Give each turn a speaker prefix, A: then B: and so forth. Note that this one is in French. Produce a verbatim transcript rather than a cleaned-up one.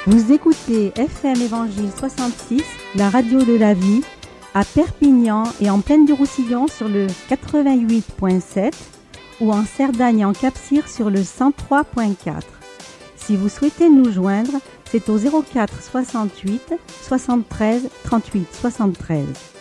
A: Vous écoutez F M Évangile soixante-six, la radio de la vie, à Perpignan et en Plaine du Roussillon sur le quatre-vingt-huit virgule sept ou en Cerdagne et en Cap-Cire sur le cent trois virgule quatre. Si vous souhaitez nous joindre, c'est au zéro quatre soixante-huit soixante-treize trente-huit soixante-treize.